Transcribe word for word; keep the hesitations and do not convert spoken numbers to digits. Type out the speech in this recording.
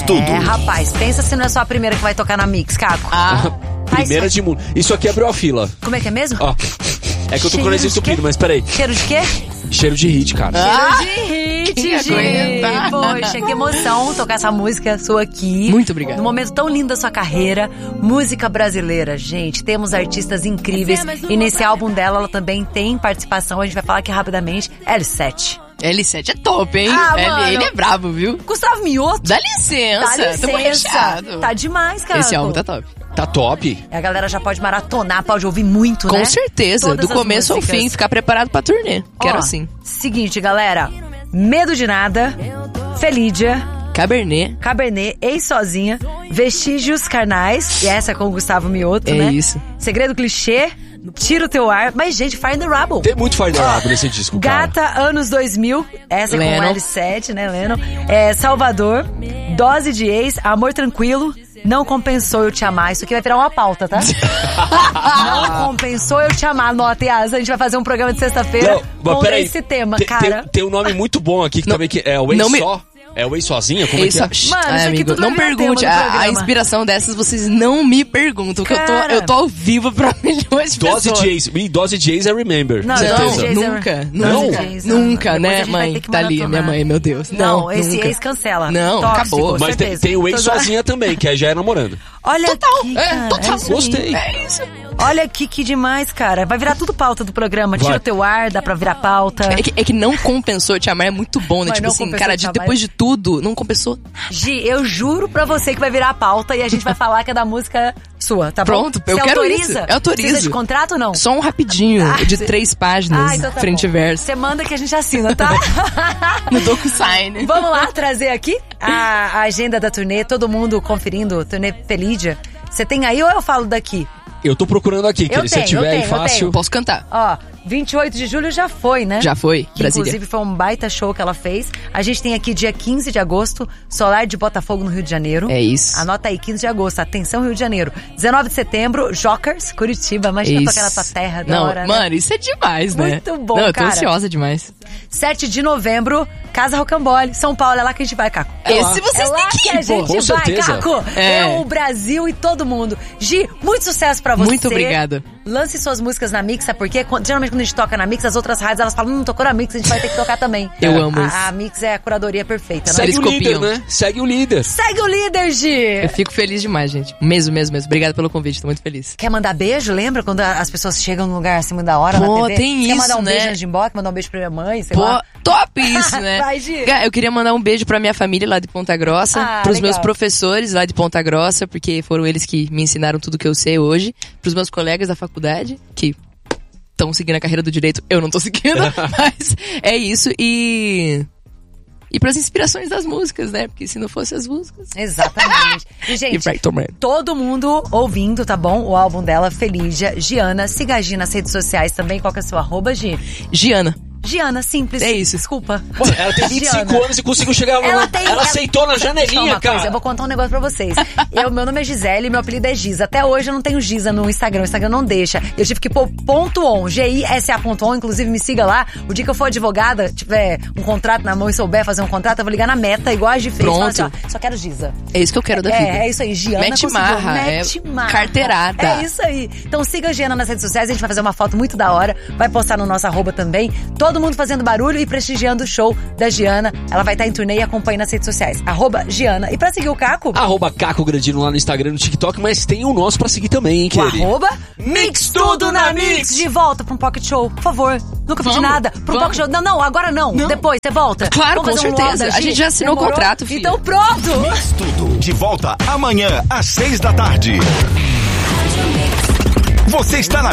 Tudo. É, rapaz, pensa se não é só a primeira que vai tocar na Mix, Caco. Ah, primeira Ai, de mundo. Isso aqui abriu a fila. Como é que é mesmo? Ó, é que eu tô com o nariz entupido, mas peraí. Cheiro de quê? Cheiro de hit, cara. Ah, Cheiro de hit, quem gente. aguenta? Poxa, que emoção tocar essa música sua aqui. Muito obrigado. Num momento tão lindo da sua carreira. Música brasileira, gente. Temos artistas incríveis. E nesse álbum dela, ela também tem participação. A gente vai falar aqui rapidamente. L sete. L sete é top, hein? Ah, ele, mano. ele é brabo, viu? Gustavo Mioto. Dá licença. Dá Tamo licença. recheado. Tá demais, cara. Esse álbum tá top. Tá top. A galera já pode maratonar, pode ouvir muito, Com né? certeza. Todas Do as começo ao músicas. fim, ficar preparado pra turnê. Quero Ó, assim. Seguinte, galera. Medo de Nada, Felídia, Cabernet. Cabernet, Ex Sozinha, Vestígios Carnais, e essa é com o Gustavo Mioto, É né? isso. Segredo Clichê, Tira o Teu Ar, mas gente, Find the Rubble. Tem muito Find the Rubble nesse disco, cara. Gata, Anos dois mil, essa é com Lennon. o L sete, né, Lennon? É, Salvador, Dose de Ex, Amor Tranquilo, Não Compensou Eu Te Amar. Isso aqui vai virar uma pauta, tá? Não Compensou Eu Te Amar. Anota, Yas, a gente vai fazer um programa de sexta-feira Não, mas com peraí. esse tema, Tem- cara. Tem, tem um nome muito bom aqui, que Não- também que é o Ex não me- Só. É o Ex Sozinha? Como é que Isso, é? Mano, isso aqui amigo, tudo não vai virar pergunte. tema do A, a programa. inspiração dessas vocês não me perguntam, porque eu tô, Cara. eu tô ao vivo pra milhões de Dose pessoas. de Ex. E Dose de Ex é Remember. Não, certeza. Dose de Ex é- Nunca, Não? nunca, Dose de Ex, nunca, não. Depois a né, gente vai mãe? ter que Tá ali, maratonar. minha mãe, meu Deus. Não, Não, esse nunca. ex cancela. Não, Tóxico, acabou. Mas tem, certeza. tem o Ex Tô zoando. Sozinha também, que é Já é Namorando. Olha Total, aqui, é, cara. total. isso aí. Gostei. É isso. Olha aqui que demais, cara. Vai virar tudo pauta do programa. Tira Vai. o teu ar, dá pra virar pauta. É que, é que não compensou te amar, é muito bom, né? Mas tipo não assim, compensou cara, te de, amar. depois de tudo, não compensou. Gi, eu juro pra você que vai virar pauta e a gente vai falar que é da música sua, tá bom? Pronto, eu Você quero autoriza? isso. Eu autorizo. Precisa de contrato ou não? Só um rapidinho, Ah, de cê- três páginas, Ah, então tá frente e bom. verso. Você manda que a gente assina, tá? No DocuSign. Vamos lá trazer aqui a, a agenda da turnê, todo mundo conferindo, turnê Felídia. Você tem aí ou eu falo daqui? Eu tô procurando aqui, Eu que se tenho, tiver eu aí tenho, eu fácil. tenho. Posso cantar? Ó, vinte e oito de julho já foi, né? Já foi, Que Brasília. inclusive foi um baita show que ela fez. A gente tem aqui dia quinze de agosto, Solar de Botafogo no Rio de Janeiro. É isso. Anota aí, quinze de agosto, atenção Rio de Janeiro. dezenove de setembro, Jokers, Curitiba. Imagina Isso. tocar na tua terra, da Não, hora, né? mano, isso é demais, né? Muito bom, Não, eu tô cara. ansiosa demais. sete de novembro, Casa Rocambole, São Paulo. É lá que a gente vai, Caco. Esse vocês É lá têm que que ir, a gente pô. Com vai, certeza. Caco. É. É o Brasil e todo mundo. Gi, muito sucesso pra você. Muito obrigada. Lance suas músicas na Mix, sabe por quê? Quando- geralmente quando a gente toca na Mix, as outras rádios elas falam, hum, tocou na Mix, a gente vai ter que tocar também. Eu É. amo a, isso. a Mix é a curadoria perfeita, né? Segue Eles o líder, copiam. né? Segue o líder. Segue o líder, Gi! Eu fico feliz demais, gente. Mesmo, mesmo, mesmo. Obrigada pelo convite, tô muito feliz. Quer mandar beijo? Lembra quando a- as pessoas chegam num lugar assim muito da hora Pô, na T V? tem Quer isso, mandar um né? beijo na Jimboca, mandar um beijo pra minha mãe, sei Pô, lá? top isso, né? Vai, Gi. Gá, eu queria mandar um beijo pra minha família lá de Ponta Grossa, Ah, pros legal. meus professores lá de Ponta Grossa, porque foram eles que me ensinaram tudo que eu sei hoje, pros meus colegas da faculdade, que estão seguindo a carreira do direito, eu não tô seguindo, mas é isso, e... E pras inspirações das músicas, né? Porque se não fosse as músicas... Exatamente. E, E gente, vai tomar. todo mundo ouvindo, tá bom? O álbum dela, Felídia, Giana. Siga a Gi nas redes sociais também. Qual que é o seu arroba, Gi? Giana. Giana, simples. É isso. Desculpa. Mano, ela tem vinte e cinco Giana. anos e conseguiu chegar... Ela Ela, tem- ela ela- aceitou na Só janelinha, uma cara. coisa, eu vou contar um negócio pra vocês. Eu, meu nome é Gisele e meu apelido é Giza. Até hoje eu não tenho Giza no Instagram. O Instagram não deixa. Eu tive que pôr ponto on, G I S A ponto on. Inclusive, me siga lá. O dia que eu for advogada, tiver um contrato na mão e souber fazer um contrato, eu vou ligar na Meta, igual a Gi fez. Pronto. Falar assim, ó, só quero Giza. É isso que eu quero da vida. É, é isso aí, Giana Mete conseguiu. marra, Mete é marra. carteirada. É isso aí. Então siga a Giana nas redes sociais, a gente vai fazer uma foto muito da hora, vai postar no nosso arroba também. Todo mundo fazendo barulho e prestigiando o show da Giana. Ela vai estar em turnê e acompanhe nas redes sociais. Arroba Giana. E pra seguir o Caco, Arroba Caco Grandino lá no Instagram e no TikTok, mas tem o nosso pra seguir também, hein, o querido? arroba Mix Tudo na Mix. De volta pra um Pocket Show, por favor. Nunca pedi Vamos, nada. Pra um vamos. Pocket Show. Não, não, agora não. Não. Depois, você volta. Claro, Vamos com fazer um certeza. Loda, A Gi? gente já assinou o Demorou? contrato, filho. Então pronto. Mix Tudo, de volta amanhã às seis da tarde. Você está na